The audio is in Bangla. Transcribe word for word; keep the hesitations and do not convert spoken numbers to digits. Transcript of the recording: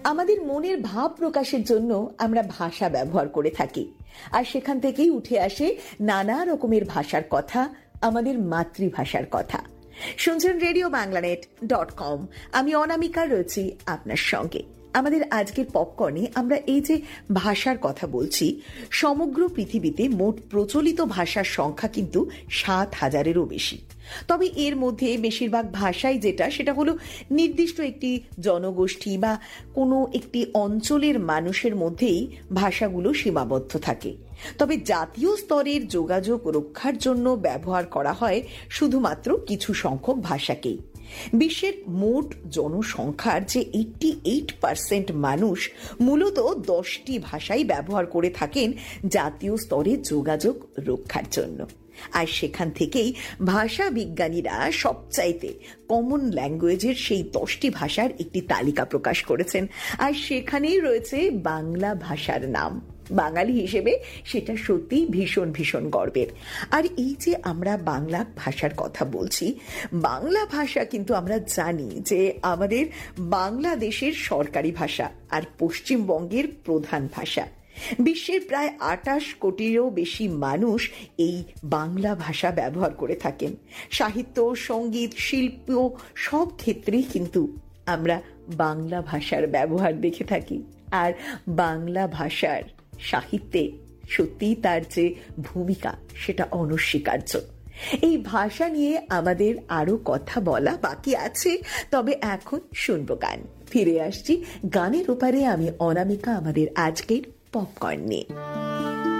আমাদের মনের ভাব প্রকাশের জন্য আমরা ভাষা ব্যবহার করে থাকি, আর সেখান থেকেই উঠে আসে নানা রকমের ভাষার কথা, আমাদের মাতৃভাষার কথা। শুনছেন রেডিও বাংলানেট ডট কম। আমি অনামিকা রয়েছি আপনার সঙ্গে। আমাদের আজকের পপকর্নে আমরা এই যে ভাষার কথা বলছি, সমগ্র পৃথিবীতে মোট প্রচলিত ভাষার সংখ্যা কিন্তু সাত হাজারেরও বেশি। তবে এর মধ্যে বেশিরভাগ ভাষাই যেটা সেটা হলো নির্দিষ্ট একটি জনগোষ্ঠী বা কোনো একটি অঞ্চলের মানুষের মধ্যেই ভাষাগুলো সীমাবদ্ধ থাকে। তবে জাতীয় স্তরের যোগাযোগ রক্ষার জন্য ব্যবহার করা হয় শুধুমাত্র কিছু সংখ্যক ভাষাকেই। বিশ্বের মোট জনসংখ্যার যে এইটটি এইট পার্সেন্ট মানুষ মূলত দশটি ভাষাই ব্যবহার করে থাকেন জাতীয় স্তরে যোগাযোগ রক্ষার জন্য। আর সেখান থেকেই ভাষা বিজ্ঞানীরা সবচাইতে কমন ল্যাঙ্গুয়েজের সেই দশটি ভাষার একটি তালিকা প্রকাশ করেছেন, আর সেখানেই রয়েছে বাংলা ভাষার নাম। বাঙালি হিসেবে সেটা সত্যি ভীষণ ভীষণ গর্বের। আর এই যে আমরা বাংলা ভাষার কথা বলছি, বাংলা ভাষা কিন্তু আমরা জানি যে আমাদের বাংলাদেশের সরকারি ভাষা আর পশ্চিমবঙ্গের প্রধান ভাষা। বিশ্বের প্রায় আটাশ কোটিরও বেশি মানুষ এই বাংলা ভাষা ব্যবহার করে থাকেন। সাহিত্য, সঙ্গীত, শিল্প সব ক্ষেত্রেই কিন্তু আমরা বাংলা ভাষার ব্যবহার দেখে থাকি। আর বাংলা ভাষার সাহিত্যে সত্যি তার যে ভূমিকা সেটা অনস্বীকার্য। এই ভাষা নিয়ে আমাদের আরো কথা বলা বাকি আছে, তবে এখন শুনবো গান। ফিরে আসছি গানের ওপারে আমি অনামিকা আমাদের আজকের পপকর্ন নিয়ে।